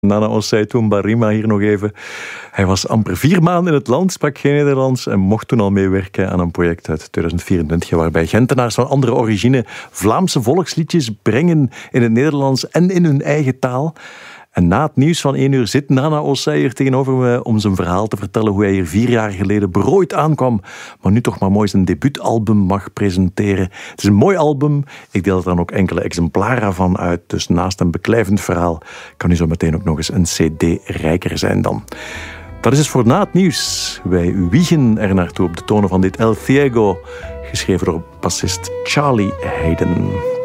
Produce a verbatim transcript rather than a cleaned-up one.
Nana Osei Tumbarima hier nog even. Hij was amper vier maanden in het land, sprak geen Nederlands en mocht toen al meewerken aan een project uit tweeduizend vierentwintig waarbij Gentenaars van andere origine Vlaamse volksliedjes brengen in het Nederlands en in hun eigen taal. En na het nieuws van één uur zit Nana Osei hier tegenover me om zijn verhaal te vertellen hoe hij hier vier jaar geleden berooid aankwam, maar nu toch maar mooi zijn debuutalbum mag presenteren. Het is een mooi album. Ik deel er dan ook enkele exemplaren van uit. Dus naast een beklijvend verhaal kan u zo meteen ook nog eens een cd rijker zijn dan. Dat is dus voor na het nieuws. Wij wiegen er naartoe op de tonen van dit El Ciego, geschreven door bassist Charlie Hayden.